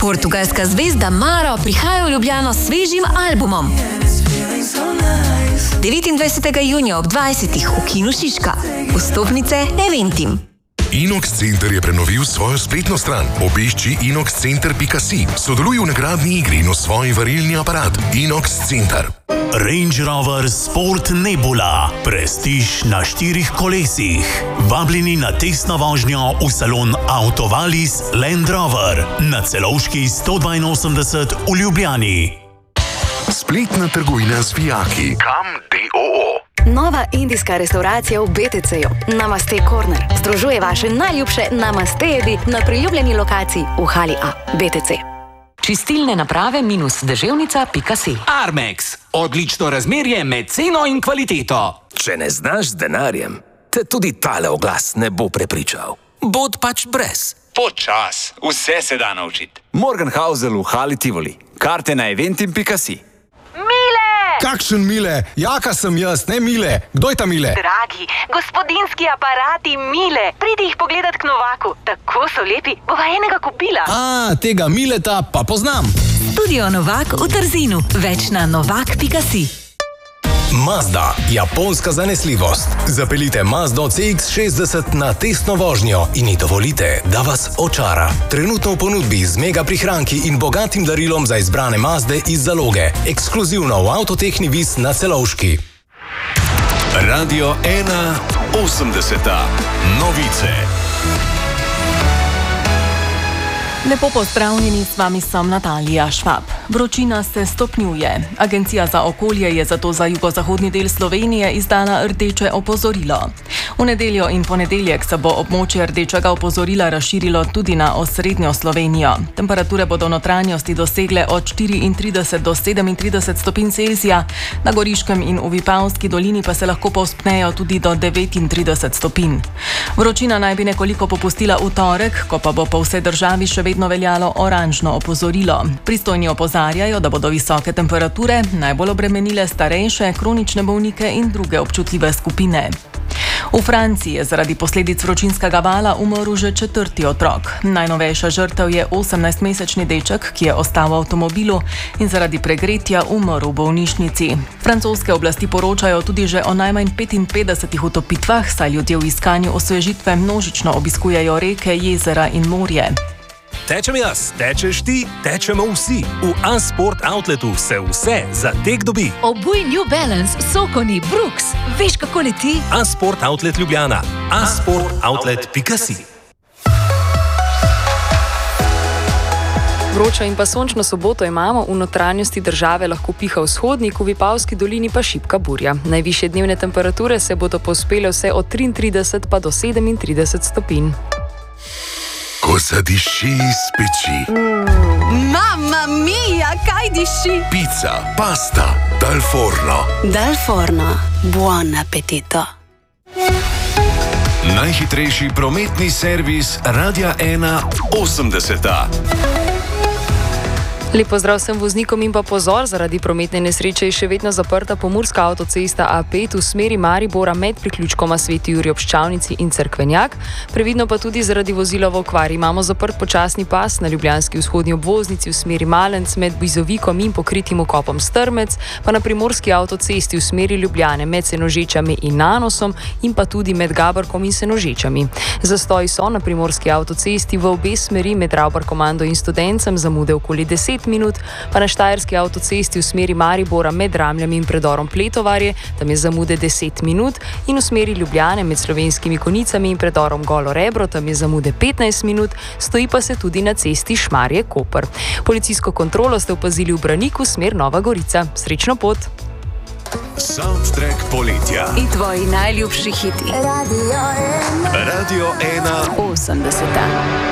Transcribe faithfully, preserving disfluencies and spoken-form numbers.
Portugalska zvezda Maro prihaja v Ljubljano s svežim albumom. devetindvajsetega junija ob dvajsetih v Kinu Šiška. Vstopnice Eventim. Inox Center je prenovil svojo spletno stran. Obišči inox center pika si. Sodeluj v nagradni igri in osvoji varilni aparat. Inox Center. Range Rover Sport Nebula. Prestiž na štirih kolesih. Vabljeni na testno vožnjo v salon Autovalis Land Rover na Celovški sto dvainosemdeset v Ljubljani. Spletna trgovina z vijaki. Kam D O O. Nova indijska restauracija v B T C-ju. Namaste Corner. Združuje vaše najljubše namaste jedi na priljubljeni lokaciji v hali A. B T C. Čistilne naprave minus deževnica pika si. Armex. Odlično razmerje med ceno in kvaliteto. Če ne znaš z denarjem, te tudi tale oglas ne bo prepričal. Bod pač brez. Počas. Vse se da naučiti. Morgenhausel v hali Tivoli. Karte na eventim pika si. Kakšen Mile? Jaka sem jaz, ne Mile. Kdo je ta Mile? Dragi, gospodinski aparati Mile. Pridi jih pogledat k Novaku. Tako so lepi, bova enega kupila. A, tega Mileta pa poznam. Studio Novak v Trzinu. Več na novak pika si. Mazda, japonska zanesljivost. Zapeljite Mazdo C X šestdeset na testno vožnjo in ji dovolite, da vas očara. Trenutno v ponudbi z mega prihranki in bogatim darilom za izbrane Mazde iz zaloge. Ekskluzivno v Avtotehni Vis na Celovški. Radio ena osemdeseta. Novice. Lepo pozdravljeni, s vami sem Natalija Švab. Vročina se stopnjuje. Agencija za okolje je zato za jugozahodni del Slovenije izdala rdeče opozorilo. V nedeljo in ponedeljek se bo območje rdečega opozorila razširilo tudi na osrednjo Slovenijo. Temperature bodo v notranjosti dosegle od štiriintrideset do sedemintrideset stopinj Celzija, na Goriškem in v Vipavski dolini pa se lahko povzpnejo tudi do devetintrideset stopinj. Vročina naj bi nekoliko popustila v torek, ko pa bo po vsej državi še vedno veljalo oranžno opozorilo. Pristojni opozarjajo, da bodo visoke temperature najbolj obremenile starejše, kronične bolnike in druge občutljive skupine. V Franciji je zaradi posledic vročinskega vala umrl že četrti otrok. Najnovejša žrtev je osemnajstmesečni deček, ki je ostal v avtomobilu in zaradi pregretja umrl v bolnišnici. Francoske oblasti poročajo tudi že o najmanj petinpetdesetih utopitvah, saj ljudje v iskanju osvežitve množično obiskujejo reke, jezera in morje. Tečem jaz, tečeš ti, tečemo vsi. V Unsport Outletu se vse za tek dobi. Obuj New Balance, Sokoni, Brooks. Veš, kako leti? Unsport Outlet Ljubljana. unsport outlet pika si. Vročo in pa sončno soboto imamo, v notranjosti države lahko piha vzhodnik, v Vipavski dolini pa šibka burja. Najvišje dnevne temperature se bodo povzpele vse od triintrideset pa do sedemintrideset stopinj. Ko zadiši iz peči. Mm. Mamma mia, kaj diši? Pizza, pasta, dal forno. Dal forno, buon appetito. Najhitrejši prometni servis Radia ena osemdeseta. Lep pozdrav vsem voznikom in pa pozor, zaradi prometne nesreče je še vedno zaprta pomurska avtocesta A pet v smeri Maribora med priključkoma Sveti Jurij ob Ščavnici in Cerkvenjak. Previdno pa tudi zaradi vozila v okvari. Imamo zaprt počasni pas na ljubljanski vzhodni obvoznici v smeri Malenc med Bizovikom in pokritim vkopom Strmec, pa na primorski avtocesti v smeri Ljubljane med Senožečami in Nanosom in pa tudi med Gabrkom in Senožečami. Zastoji so na primorski avtocesti v obe smeri med Ravbarkomando in Studencem, zamude okoli deset minut, pa na štajerski avtocesti v smeri Maribora med Ramljami in predorom Pletovarje, tam je zamude deset minut, in v smeri Ljubljane med Slovenskimi Konicami in predorom Golo Rebro, tam je zamude petnajst minut, stoji pa se tudi na cesti Šmarje-Koper. Policijsko kontrolo ste opazili v Braniku, smer Nova Gorica. Srečno pot! Soundtrack poletja. In tvoji najljubši hiti. Radio ena. Radio ena osemdeseta.